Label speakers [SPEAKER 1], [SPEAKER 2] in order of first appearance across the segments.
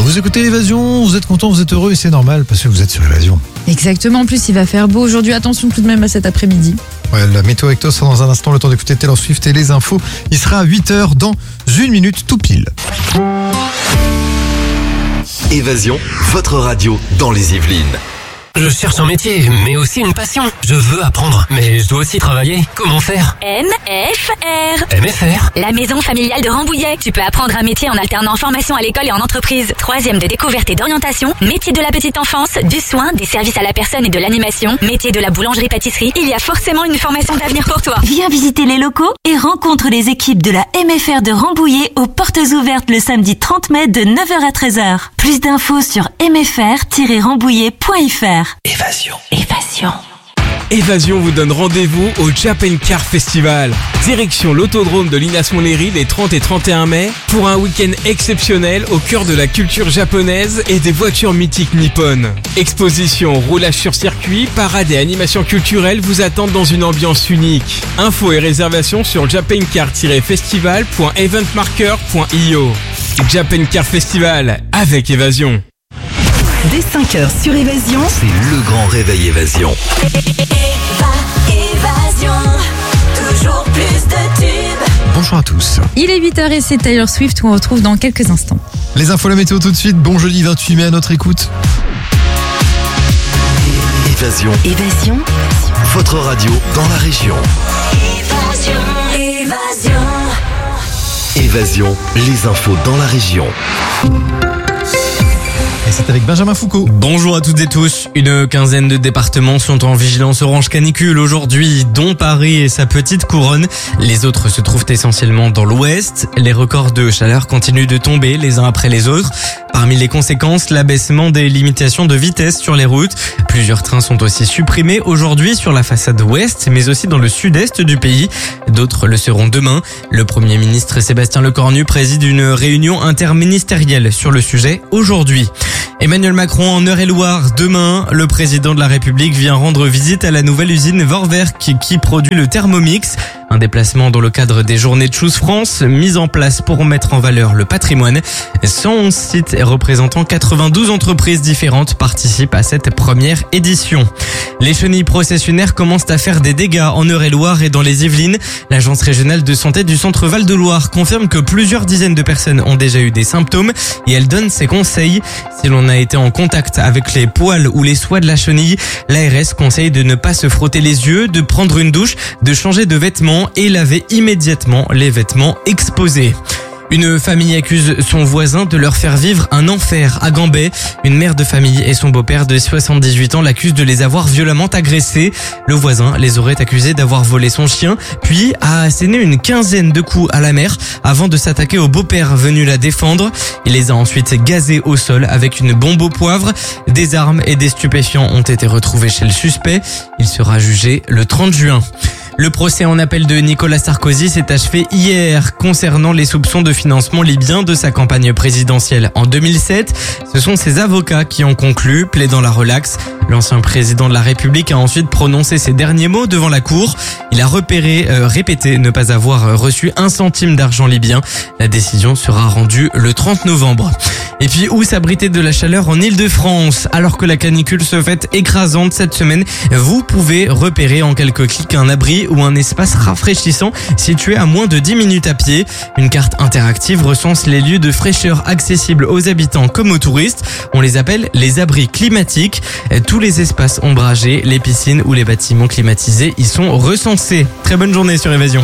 [SPEAKER 1] Vous écoutez Évasion, vous êtes content, vous êtes heureux et c'est normal parce que vous êtes sur Évasion.
[SPEAKER 2] Exactement, en plus il va faire beau aujourd'hui, attention tout de même à cet après-midi.
[SPEAKER 1] Ouais, la météo avec toi sera dans un instant, le temps d'écouter Taylor Swift et les infos. Il sera à 8h dans 1 minute tout pile.
[SPEAKER 3] Évasion, votre radio dans les Yvelines.
[SPEAKER 4] Je cherche un métier, mais aussi une passion. Je veux apprendre, mais je dois aussi travailler. Comment faire ?
[SPEAKER 5] MFR.
[SPEAKER 4] MFR ?
[SPEAKER 5] La maison familiale de Rambouillet. Tu peux apprendre un métier en alternant formation à l'école et en entreprise. 3e de découverte et d'orientation. Métier de la petite enfance, du soin, des services à la personne et de l'animation. Métier de la boulangerie-pâtisserie. Il y a forcément une formation d'avenir pour toi.
[SPEAKER 6] Viens visiter les locaux et rencontre les équipes de la MFR de Rambouillet aux portes ouvertes le samedi 30 mai de 9h à 13h. Plus d'infos sur mfr-rambouillet.fr.
[SPEAKER 3] Évasion.
[SPEAKER 7] Évasion vous donne rendez-vous au Japan Car Festival. Direction l'autodrome de Linas Montlhéry les 30 et 31 mai pour un week-end exceptionnel au cœur de la culture japonaise et des voitures mythiques nippones. Exposition, roulage sur circuit, parade et animation culturelle vous attendent dans une ambiance unique. Infos et réservations sur japancar-festival.eventmarker.io. Japan Car Festival avec Évasion.
[SPEAKER 8] Dès 5h sur Évasion,
[SPEAKER 3] C'est le grand réveil Évasion.
[SPEAKER 5] Évasion. Toujours plus de tubes.
[SPEAKER 1] Bonjour à tous.
[SPEAKER 2] Il est 8h et c'est Taylor Swift qu'on retrouve dans quelques instants.
[SPEAKER 1] Les infos, la météo tout de suite. Bon jeudi 28 mai à notre écoute.
[SPEAKER 3] Évasion, votre radio dans la région. Évasion, les infos dans la région.
[SPEAKER 1] Et c'est avec Benjamin Foucault.
[SPEAKER 9] Bonjour à toutes et tous. Une quinzaine de départements sont en vigilance orange canicule aujourd'hui, dont Paris et sa petite couronne. Les autres se trouvent essentiellement dans l'ouest. Les records de chaleur continuent de tomber les uns après les autres. Parmi les conséquences, l'abaissement des limitations de vitesse sur les routes. Plusieurs trains sont aussi supprimés aujourd'hui sur la façade ouest, mais aussi dans le sud-est du pays. D'autres le seront demain. Le Premier ministre Sébastien Lecornu préside une réunion interministérielle sur le sujet aujourd'hui. Emmanuel Macron en Eure-et-Loire. Demain, le président de la République vient rendre visite à la nouvelle usine Vorwerk qui produit le Thermomix. Un déplacement dans le cadre des journées de Choose France, mise en place pour mettre en valeur le patrimoine. 111 sites et représentant 92 entreprises différentes participent à cette première édition. Les chenilles processionnaires commencent à faire des dégâts en Eure-et-Loire et dans les Yvelines. L'agence régionale de santé du centre Val-de-Loire confirme que plusieurs dizaines de personnes ont déjà eu des symptômes et elle donne ses conseils. Si l'on a été en contact avec les poils ou les soies de la chenille, l'ARS conseille de ne pas se frotter les yeux, de prendre une douche, de changer de vêtements et laver immédiatement les vêtements exposés. Une famille accuse son voisin de leur faire vivre un enfer à Gambais. Une mère de famille et son beau-père de 78 ans l'accusent de les avoir violemment agressés. Le voisin les aurait accusés d'avoir volé son chien, puis a asséné une quinzaine de coups à la mère avant de s'attaquer au beau-père venu la défendre. Il les a ensuite gazés au sol avec une bombe au poivre. Des armes et des stupéfiants ont été retrouvés chez le suspect. Il sera jugé le 30 juin. Le procès en appel de Nicolas Sarkozy s'est achevé hier concernant les soupçons de financement libyen de sa campagne présidentielle en 2007. Ce sont ses avocats qui ont conclu, plaidant la relaxe. L'ancien président de la République a ensuite prononcé ses derniers mots devant la cour. Il a répété ne pas avoir reçu un centime d'argent libyen. La décision sera rendue le 30 novembre. Et puis, où s'abriter de la chaleur en Ile-de-France? Alors que la canicule se fait écrasante cette semaine, vous pouvez repérer en quelques clics un abri ou un espace rafraîchissant situé à moins de 10 minutes à pied. Une carte interactive recense les lieux de fraîcheur accessibles aux habitants comme aux touristes. On les appelle les abris climatiques. Tous les espaces ombragés, les piscines ou les bâtiments climatisés y sont recensés. Très bonne journée sur Évasion.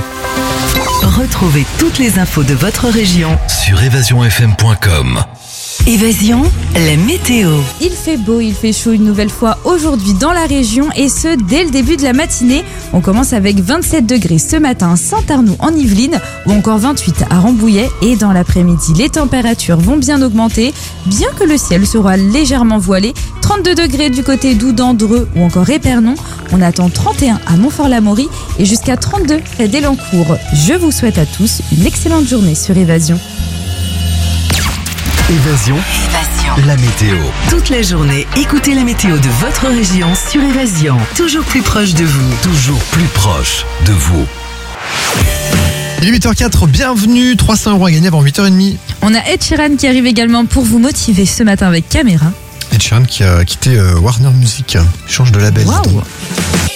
[SPEAKER 8] retrouvez toutes les infos de votre région
[SPEAKER 3] sur évasionfm.com.
[SPEAKER 8] Évasion, la météo.
[SPEAKER 2] Il fait beau, il fait chaud une nouvelle fois aujourd'hui dans la région et ce dès le début de la matinée. On commence avec 27 degrés ce matin à Saint-Arnoux en Yvelines ou encore 28 à Rambouillet et dans l'après-midi les températures vont bien augmenter bien que le ciel sera légèrement voilé. 32 degrés du côté d'Oudan, Dreux ou encore Épernon. On attend 31 à Montfort-l'Amaury et jusqu'à 32 près d'Elancourt. Je vous souhaite à tous une excellente journée sur Évasion.
[SPEAKER 3] Évasion, la météo.
[SPEAKER 8] Toute la journée, écoutez la météo de votre région sur Évasion. Toujours plus proche de vous.
[SPEAKER 3] Toujours plus proche de vous.
[SPEAKER 1] Il est 8h04, bienvenue, 300 € à gagner avant 8h30.
[SPEAKER 2] On a Ed Sheeran qui arrive également pour vous motiver ce matin avec Caméra.
[SPEAKER 1] Ed Sheeran qui a quitté Warner Music, il change de label.
[SPEAKER 2] Waouh.